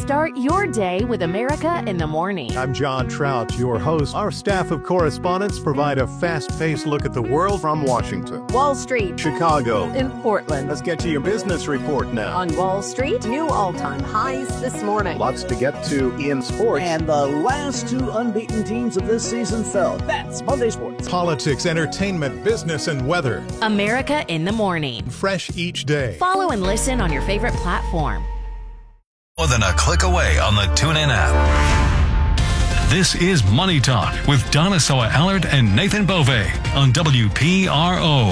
Start your day with America in the Morning. I'm John Trout, your host. Our staff of correspondents provide a fast-paced look at the world from Washington, Wall Street, Chicago, in Portland. Let's get to your business report now. On Wall Street, new all-time highs this morning. Lots to get to in sports. And the last two unbeaten teams of this season fell. That's Monday Sports. Politics, entertainment, business, and weather. America in the Morning. Fresh each day. Follow and listen on your favorite platform. More than a click away on the TuneIn app. This is Money Talk with Donna Soa-Allard and Nathan Bove on WPRO.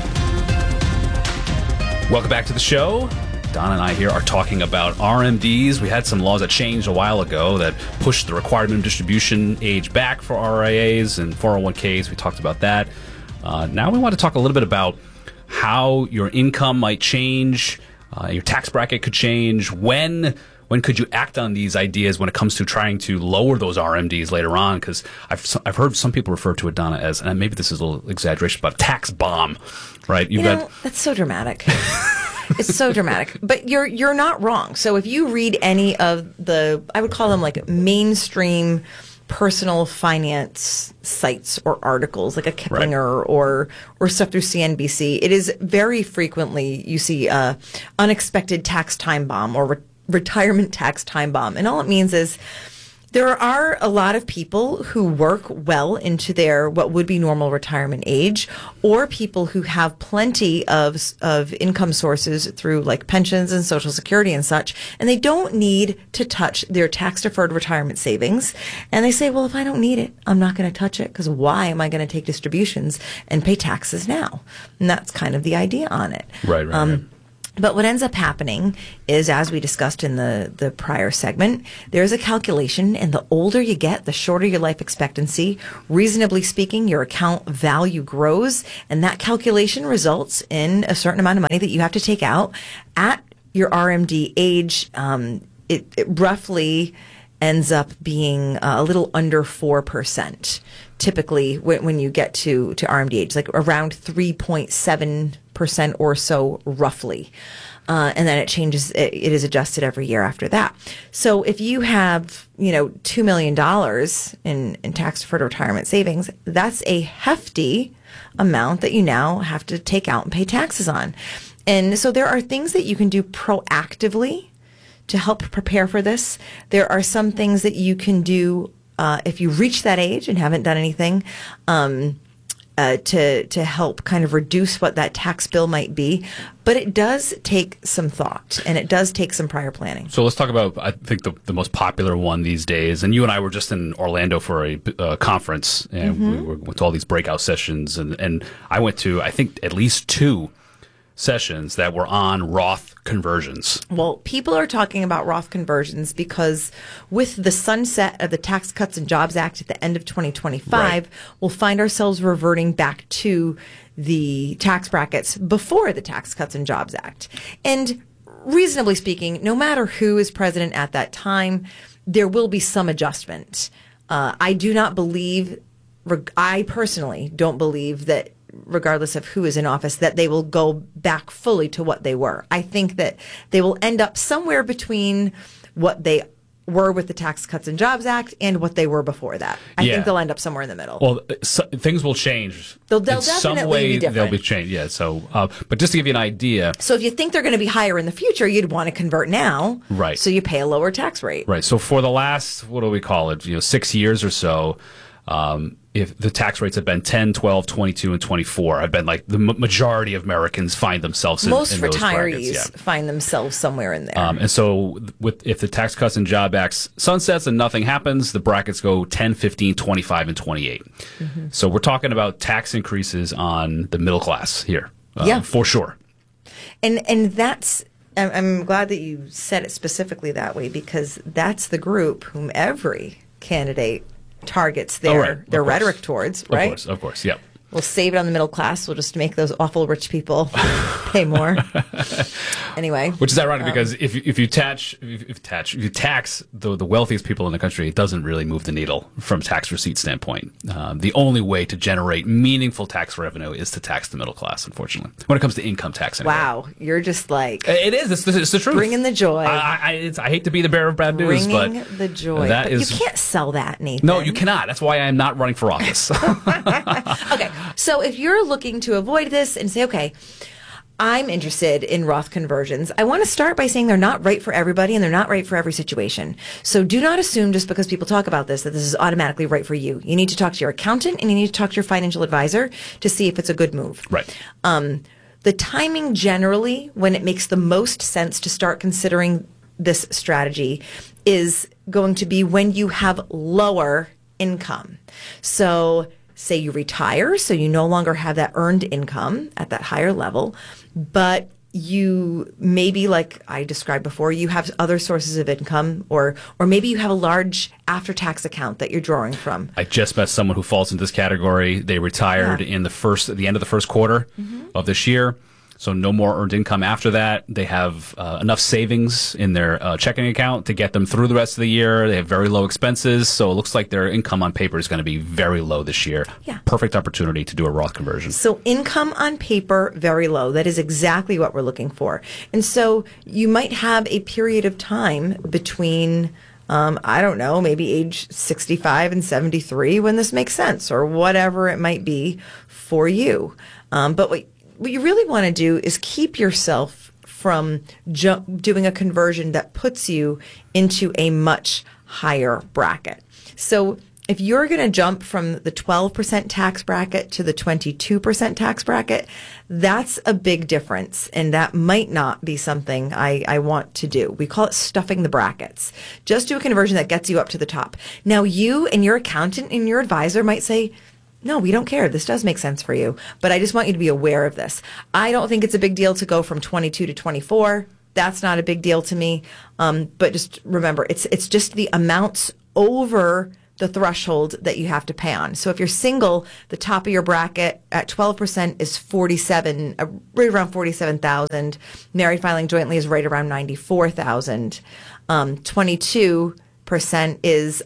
Welcome back to the show. Donna and I here are talking about RMDs. We had some laws that changed a while ago that pushed the required minimum distribution age back for RIAs and 401ks. We talked about that. Now we want to talk a little bit about how your income might change. Your tax bracket could change. When could you act on these ideas when it comes to trying to lower those RMDs later on? Because I've heard some people refer to it, Donna, as, and maybe this is a little exaggeration, but a tax bomb, right? That's so dramatic. It's so dramatic, but you're not wrong. So if you read any of the, I would call them like mainstream personal finance sites or articles, like a Kiplinger or stuff through CNBC, it is very frequently you see unexpected tax time bomb or retirement tax time bomb. And all it means is there are a lot of people who work well into their what would be normal retirement age, or people who have plenty of income sources through like pensions and Social Security and such, and they don't need to touch their tax deferred retirement savings. And they say, well, if I don't need it, I'm not going to touch it, because why am I going to take distributions and pay taxes now? And that's kind of the idea on it. Right. But what ends up happening is, as we discussed in the prior segment, there's a calculation, and the older you get, the shorter your life expectancy. Reasonably speaking, your account value grows, and that calculation results in a certain amount of money that you have to take out at your RMD age. It roughly ends up being a little under 4%. Typically, when you get to RMD age, like around 3.7% or so, roughly. And then it changes, it is adjusted every year after that. So if you have, $2 million in tax deferred retirement savings, that's a hefty amount that you now have to take out and pay taxes on. And so there are things that you can do proactively to help prepare for this. There are some things that you can do if you reach that age and haven't done anything to help kind of reduce what that tax bill might be. But it does take some thought, and it does take some prior planning. So let's talk about, I think, the most popular one these days. And you and I were just in Orlando for a conference, and we went to all these breakout sessions. And I went to, I think, at least 2 sessions that were on Roth conversions. Well, people are talking about Roth conversions because with the sunset of the Tax Cuts and Jobs Act at the end of 2025, we'll find ourselves reverting back to the tax brackets before the Tax Cuts and Jobs Act. And reasonably speaking, no matter who is president at that time, there will be some adjustment. I personally don't believe that, regardless of who is in office, that they will go back fully to what they were. I think that they will end up somewhere between what they were with the Tax Cuts and Jobs Act and what they were before that. I think they'll end up somewhere in the middle. Well, things will change. They'll in definitely some way, be different. They'll be changed. Yeah. So, but just to give you an idea. So if you think they're going to be higher in the future, you'd want to convert now. Right. So you pay a lower tax rate. Right. So for the last, what do we call it? 6 years or so, if the tax rates have been 10, 12, 22, and 24, I've been like the majority of Americans find themselves in most in those retirees brackets, find themselves somewhere in there. And so if the Tax Cuts and Job Act sunsets and nothing happens, the brackets go 10, 15, 25, and 28. So we're talking about tax increases on the middle class here. For sure. And that's, I'm glad that you said it specifically that way, because that's the group whom every candidate targets their rhetoric towards, right? Of course, yep. We'll save it on the middle class. We'll just make those awful rich people pay more. Anyway, which is ironic because if you tax the wealthiest people in the country, it doesn't really move the needle from a tax receipt standpoint. The only way to generate meaningful tax revenue is to tax the middle class, unfortunately, when it comes to income tax. Anyway. Wow, you're just like it is. It's the truth. Bringing the joy. I hate to be the bearer of bad news, bringing but the joy. That but is, you can't sell that, Nathan. No, you cannot. That's why I am not running for office. Okay, so if you're looking to avoid this and say, okay, I'm interested in Roth conversions, I want to start by saying they're not right for everybody and they're not right for every situation. So do not assume just because people talk about this that this is automatically right for you. You need to talk to your accountant and you need to talk to your financial advisor to see if it's a good move. Right. The timing generally, when it makes the most sense to start considering this strategy, is going to be when you have lower income. So say you retire, so you no longer have that earned income at that higher level, but you maybe, like I described before, you have other sources of income, or maybe you have a large after-tax account that you're drawing from. I just met someone who falls in this category. They retired at the end of the first quarter of this year. So no more earned income after that. They have enough savings in their checking account to get them through the rest of the year. They have very low expenses. So it looks like their income on paper is going to be very low this year. Yeah. Perfect opportunity to do a Roth conversion. So income on paper, very low. That is exactly what we're looking for. And so you might have a period of time between I don't know, maybe age 65 and 73 when this makes sense, or whatever it might be for you. But what you really want to do is keep yourself from doing a conversion that puts you into a much higher bracket. So if you're going to jump from the 12% tax bracket to the 22% tax bracket, that's a big difference. And that might not be something I want to do. We call it stuffing the brackets. Just do a conversion that gets you up to the top. Now, you and your accountant and your advisor might say, no, we don't care. This does make sense for you. But I just want you to be aware of this. I don't think it's a big deal to go from 22 to 24. That's not a big deal to me. But just remember, it's just the amounts over the threshold that you have to pay on. So if you're single, the top of your bracket at 12% is right around 47,000. Married filing jointly is right around 94,000. 22% is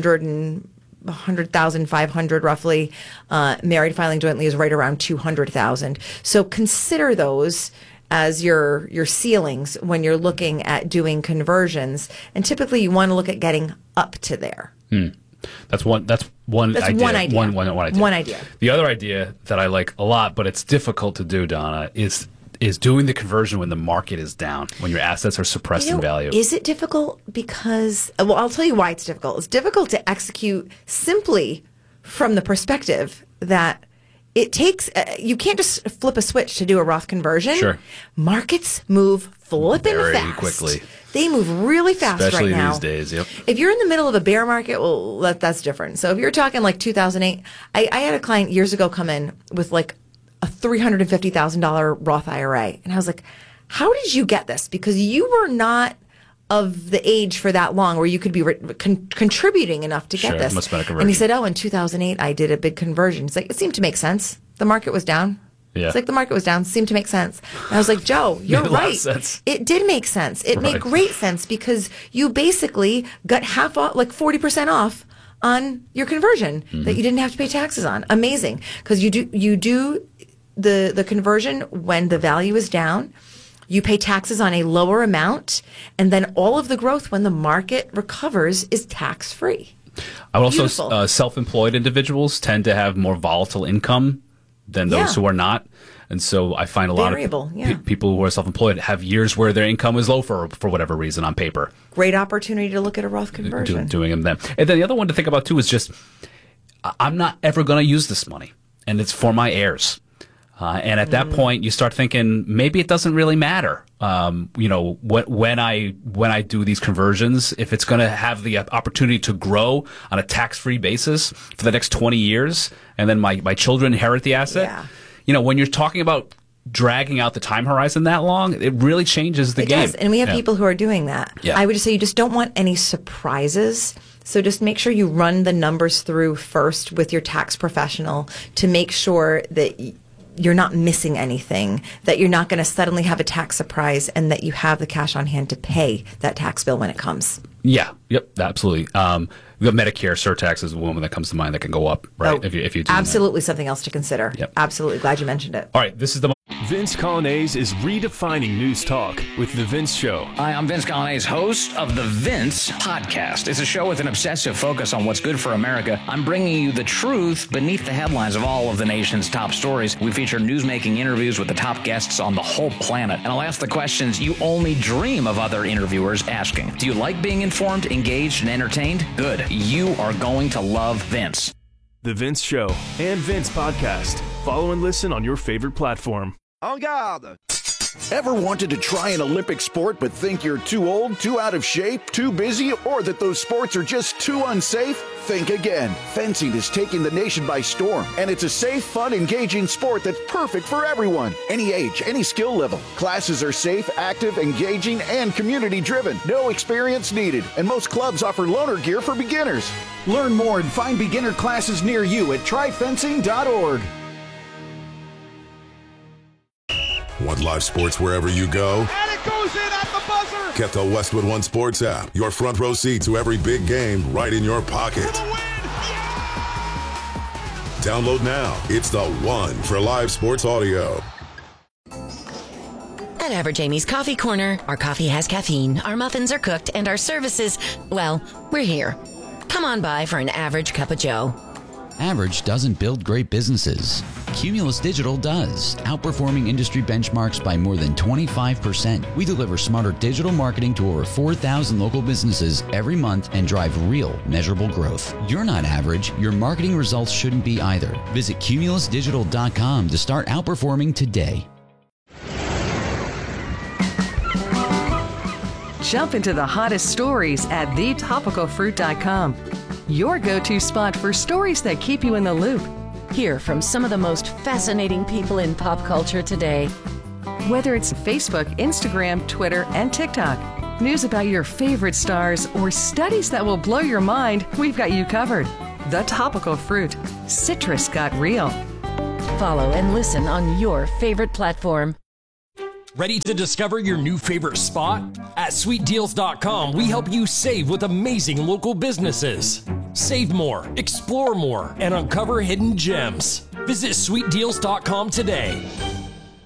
100,500 roughly. Married filing jointly is right around 200,000. So consider those as your ceilings when you're looking at doing conversions. And typically you want to look at getting up to there. That's one idea. One idea. The other idea that I like a lot, but it's difficult to do, Donna, is doing the conversion when the market is down, when your assets are suppressed in value. Is it difficult? Because, well, I'll tell you why it's difficult. It's difficult to execute simply from the perspective that it takes, you can't just flip a switch to do a Roth conversion. Sure. Markets move flipping very fast. quickly. They move really fast Especially right now. these days, yep. If you're in the middle of a bear market, well, that's different. So if you're talking like 2008, I had a client years ago come in with like a $350,000 Roth IRA. And I was like, how did you get this? Because you were not of the age for that long where you could be contributing enough to get this. Must have been a conversion. And he said, in 2008, I did a big conversion. It's like, it seemed to make sense. The market was down. Yeah. It's like the market was down. Seemed to make sense. And I was like, Joe, you're Made a lot of right. sense. It did make sense. It made Right. great sense because you basically got half off, like 40% off on your conversion that you didn't have to pay taxes on. Amazing. Because you do the conversion when the value is down. You pay taxes on a lower amount, and then all of the growth when the market recovers is tax-free. I would also Beautiful. self-employed individuals tend to have more volatile income than those Yeah. who are not. And so I find a lot Variable, of yeah. people who are self-employed have years where their income is low for whatever reason on paper. Great opportunity to look at a Roth conversion. Doing them then. And then the other one to think about too is just, I'm not ever going to use this money, and it's for my heirs. And at that point, you start thinking maybe it doesn't really matter. When I do these conversions, if it's going to have the opportunity to grow on a tax-free basis for the next 20 years, and then my children inherit the asset. Yeah. When you're talking about dragging out the time horizon that long, it really changes the game. It does, and we have Yeah. people who are doing that. Yeah. I would just say you just don't want any surprises. So just make sure you run the numbers through first with your tax professional to make sure that you're not missing anything, that you're not going to suddenly have a tax surprise, and that you have the cash on hand to pay that tax bill when it comes. Yeah. Yep. Absolutely. The Medicare surtax is one that comes to mind that can go up, right? Oh, if you do absolutely something else to consider. Yep. Absolutely. Glad you mentioned it. All right. This is the Vince Colonnese is redefining news talk with The Vince Show. Hi, I'm Vince Colonnese, host of The Vince Podcast. It's a show with an obsessive focus on what's good for America. I'm bringing you the truth beneath the headlines of all of the nation's top stories. We feature newsmaking interviews with the top guests on the whole planet. And I'll ask the questions you only dream of other interviewers asking. Do you like being informed, engaged, and entertained? Good. You are going to love Vince. The Vince Show and Vince Podcast. Follow and listen on your favorite platform. En garde! Ever wanted to try an Olympic sport but think you're too old, too out of shape, too busy, or that those sports are just too unsafe? Think again. Fencing is taking the nation by storm, and it's a safe, fun, engaging sport that's perfect for everyone. Any age, any skill level. Classes are safe, active, engaging, and community-driven. No experience needed, and most clubs offer loaner gear for beginners. Learn more and find beginner classes near you at tryfencing.org. Want live sports wherever you go? And it goes in at the buzzer! Get the Westwood One Sports app. Your front row seat to every big game right in your pocket. Download now. It's the one for live sports audio. At Average Amy's Coffee Corner, our coffee has caffeine, our muffins are cooked, and our services, well, we're here. Come on by for an average cup of joe. Average doesn't build great businesses. Cumulus Digital does, outperforming industry benchmarks by more than 25%. We deliver smarter digital marketing to over 4,000 local businesses every month and drive real, measurable growth. You're not average. Your marketing results shouldn't be either. Visit cumulusdigital.com to start outperforming today. Jump into the hottest stories at thetopicalfruit.com. Your go-to spot for stories that keep you in the loop. Hear from some of the most fascinating people in pop culture today. Whether it's Facebook, Instagram, Twitter, and TikTok, news about your favorite stars, or studies that will blow your mind, we've got you covered. The Topical Fruit. Citrus got real. Follow and listen on your favorite platform. Ready to discover your new favorite spot? At SweetDeals.com, we help you save with amazing local businesses. Save more, explore more, and uncover hidden gems. Visit SweetDeals.com today.